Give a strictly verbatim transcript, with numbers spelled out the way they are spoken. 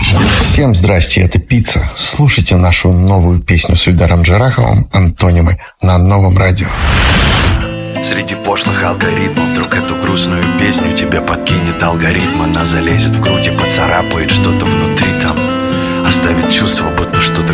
Всем здрасте, это Пицца. Слушайте нашу новую песню с Ильдаром Джараховым «Антонимы» на Новом радио. Среди пошлых алгоритмов вдруг эту грустную песню тебе подкинет алгоритм. Она залезет в грудь и поцарапает что-то внутри там, оставит чувство, будто что-то